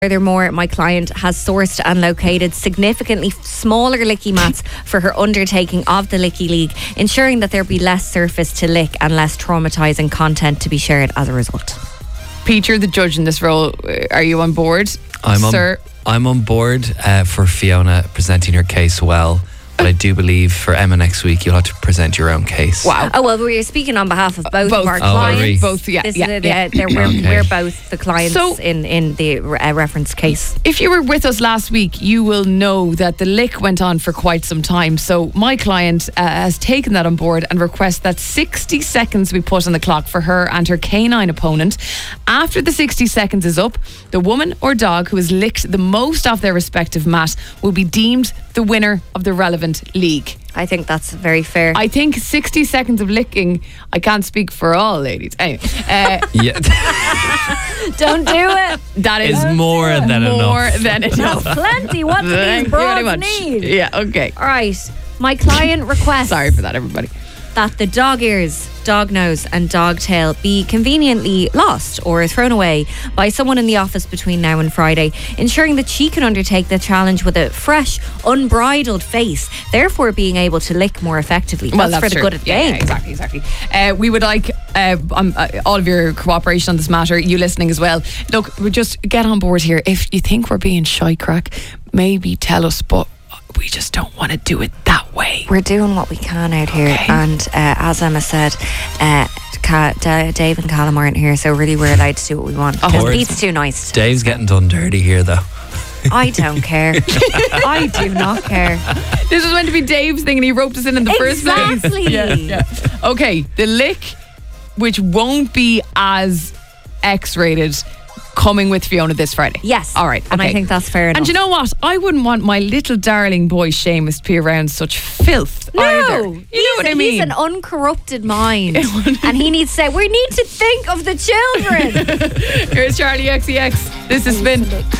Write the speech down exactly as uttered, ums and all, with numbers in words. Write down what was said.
Furthermore, my client has sourced and located significantly smaller licky mats for her undertaking of the Licky League, ensuring that there be less surface to lick and less traumatising content to be shared as a result. Pete, you're the judge in this role. Are you on board, I'm on, sir? I'm on board uh, for Fiona presenting her case well. But I do believe for Emma next week, you'll have to present your own case. Wow. Oh, well, we're speaking on behalf of both, Both. of our Oh, are we? clients. Both, yeah, This yeah, is, yeah. uh, they're- we're, Okay. we're both the clients So- in, in the uh, reference case. If you were with us last week, you will know that the lick went on for quite some time. So my client uh, has taken that on board and requests that sixty seconds be put on the clock for her and her canine opponent. After the sixty seconds is up, the woman or dog who has licked the most off their respective mat will be deemed the winner of the relevant league. I think that's very fair. I think sixty seconds of licking, I can't speak for all ladies. Anyway, uh, Yeah, Don't do it. that is it's more than more enough. than enough. Plenty. What do Thank these you very broads much. need? Yeah, okay. All right. My client requests Sorry for that, everybody. that the dog ears, dog nose and dog tail be conveniently lost or thrown away by someone in the office between now and Friday, ensuring that she can undertake the challenge with a fresh, unbridled face, therefore being able to lick more effectively. That's, Well, that's for the true. good of the yeah, game. yeah, exactly, exactly. Uh, we would like uh, um, uh, all of your cooperation on this matter, you listening as well. Look, we just get on board here. If you think we're being shy crack, maybe tell us, but we just don't want to do it that way. We're doing what we can out here, Okay. and uh, as Emma said, uh, Ca- D- Dave and Callum aren't here, so really we're allowed to do what we want. Because course. Pete's too nice. Dave's getting done dirty here, though. I don't care. I do not care. This was meant to be Dave's thing and he roped us in in the first place. Exactly. Yeah, yeah. Okay, the lick, which won't be as X-rated, coming with Fiona this Friday. Yes. All right. And I okay. think that's fair enough. And you know what? I wouldn't want my little darling boy Seamus to be around such filth No, either. You know he's, what I he's mean? an uncorrupted mind, and he needs to say, "We need to think of the children." Here's Charlie X E X. This has been